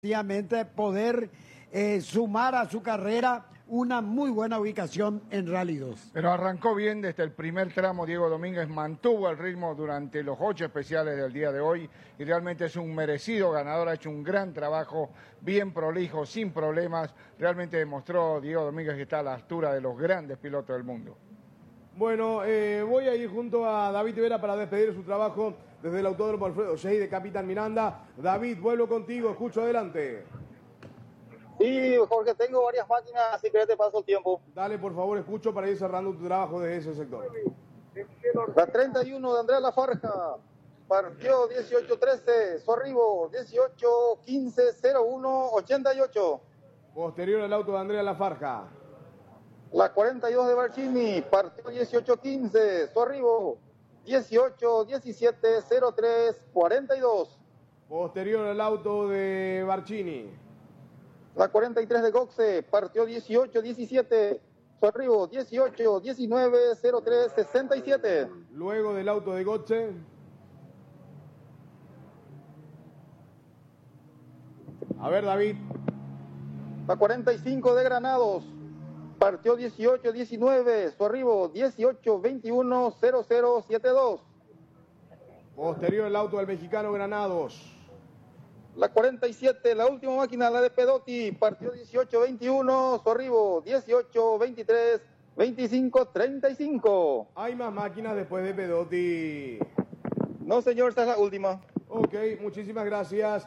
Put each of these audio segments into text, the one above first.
Efectivamente, poder sumar a su carrera una muy buena ubicación en Rally 2. Pero arrancó bien desde el primer tramo. Diego Domínguez mantuvo el ritmo durante los 8 especiales del día de hoy y realmente es un merecido ganador. Ha hecho un gran trabajo, bien prolijo, sin problemas. Realmente demostró Diego Domínguez que está a la altura de los grandes pilotos del mundo. Bueno, voy a ir junto a David Vera para despedir su trabajo desde el Autódromo Alfredo Shea de Capitán Miranda. David, vuelvo contigo, escucho adelante. Sí, Jorge, tengo varias máquinas, así que te paso el tiempo. Dale, por favor, escucho para ir cerrando tu trabajo desde ese sector. La 31 de Andrea Lafarja, partió 18-13, su arribo 18-15-01-88. Posterior al auto de Andrea Lafarja. La 42 de Barcini, partió 18-15, su arribo 18-17-03-42. Posterior al auto de Barcini. La 43 de Goxe, partió 18-17, su arribo 18-19-03-67. Luego del auto de Goxe. A ver, David. La 45 de Granados, partió 18-19, su arribo 18-21-0072. Posterior el auto del mexicano Granados. La 47, la última máquina, la de Pedotti, partió 18-21, su arribo 18-23-25-35. ¿Hay más máquinas después de Pedotti? No, señor, esta es la última. Ok, muchísimas gracias.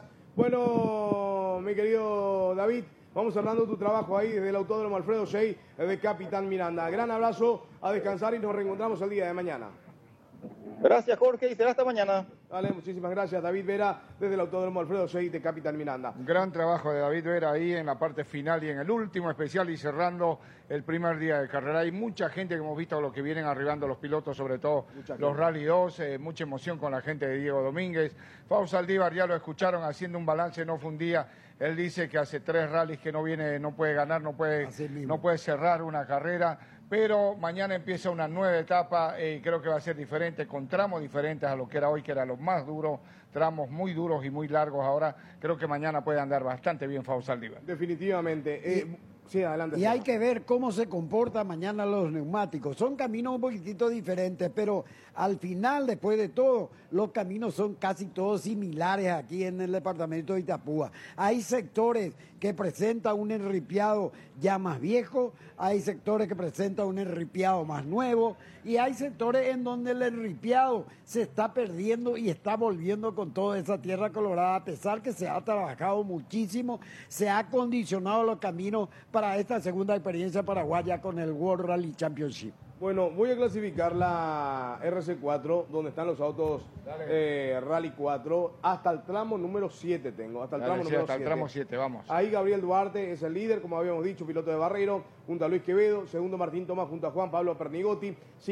Bueno, mi querido David, vamos hablando de tu trabajo ahí desde el Autódromo Alfredo Shea de Capitán Miranda. Gran abrazo, a descansar y nos reencontramos el día de mañana. Gracias, Jorge, y será hasta mañana. Dale, muchísimas gracias, David Vera, desde el Autódromo Alfredo Shea de Capitán Miranda. Un gran trabajo de David Vera ahí en la parte final y en el último especial y cerrando el primer día de carrera. Hay mucha gente que hemos visto lo que vienen arribando los pilotos, sobre todo los Rally 2, mucha emoción con la gente de Diego Domínguez. Fausto Saldívar, ya lo escucharon haciendo un balance, no fue un día. Él dice que hace 3 rallies que no viene, no puede ganar, no puede cerrar una carrera. Pero mañana empieza una nueva etapa y creo que va a ser diferente, con tramos diferentes a lo que era hoy, que era lo más duro, tramos muy duros y muy largos. Ahora creo que mañana puede andar bastante bien Fausto Saldívar. Definitivamente. Sí, adelante. Y hay que ver cómo se comportan mañana los neumáticos. Son caminos un poquitito diferentes, pero al final, después de todo, los caminos son casi todos similares aquí en el departamento de Itapúa. Hay sectores que presentan un enripiado ya más viejo, hay sectores que presentan un enripiado más nuevo, y hay sectores en donde el enripiado se está perdiendo y está volviendo con toda esa tierra colorada, a pesar que se ha trabajado muchísimo, se ha acondicionado los caminos para esta segunda experiencia paraguaya con el World Rally Championship. Bueno, voy a clasificar la RC4, donde están los autos Rally 4, hasta el tramo número 7 tengo, hasta el tramo número 7. Hasta el tramo 7, vamos. Ahí Gabriel Duarte es el líder, como habíamos dicho, piloto de Barreiro, junto a Luis Quevedo, segundo Martín Tomás, junto a Juan Pablo Pernigotti,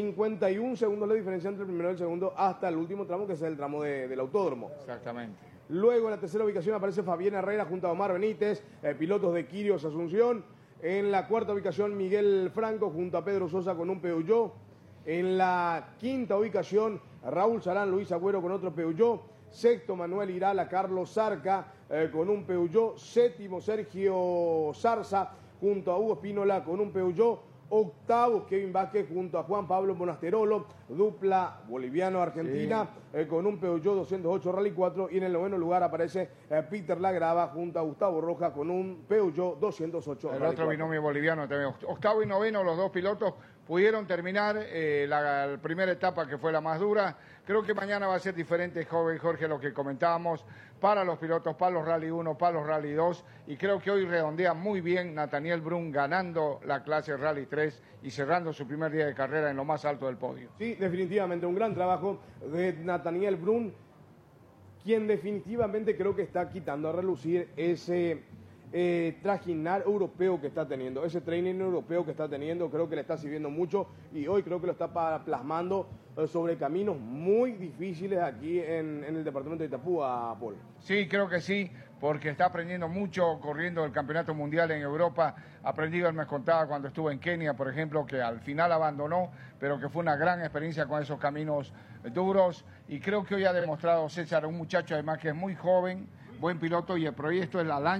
51 segundos la diferencia entre el primero y el segundo, hasta el último tramo, que es el tramo del autódromo. Exactamente. Luego en la tercera ubicación aparece Fabián Herrera junto a Omar Benítez, pilotos de Quirios Asunción. En la cuarta ubicación, Miguel Franco junto a Pedro Sosa con un Peugeot. En la quinta ubicación, Raúl Sarán, Luis Agüero con otro Peugeot. Sexto, Manuel Irala, Carlos Zarca con un Peugeot. Séptimo, Sergio Zarza junto a Hugo Espínola con un Peugeot. Octavo, Kevin Vázquez junto a Juan Pablo Monasterolo, dupla boliviano-argentina, con un Peugeot 208 Rally 4. Y en el noveno lugar aparece Peter Lagrava junto a Gustavo Rojas con un Peugeot 208 Rally 4. El otro binomio boliviano también. Octavo y noveno, los dos pilotos pudieron terminar la primera etapa, que fue la más dura. Creo que mañana va a ser diferente, joven Jorge, lo que comentábamos, para los pilotos, para los Rally 1, para los Rally 2. Y creo que hoy redondea muy bien Nathaniel Brun, ganando la clase Rally 3 y cerrando su primer día de carrera en lo más alto del podio. Sí, definitivamente un gran trabajo de Nathaniel Brun, quien definitivamente creo que está quitando a relucir ese trajinar europeo que está teniendo, ese training europeo que está teniendo. Creo que le está sirviendo mucho y hoy creo que lo está plasmando sobre caminos muy difíciles aquí en el departamento de Itapúa, Paul. Sí, creo que sí, porque está aprendiendo mucho corriendo el campeonato mundial en Europa. Aprendido, él me contaba cuando estuvo en Kenia, por ejemplo, que al final abandonó, pero que fue una gran experiencia con esos caminos duros. Y creo que hoy ha demostrado César, un muchacho además que es muy joven, buen piloto, y el proyecto es la lancha.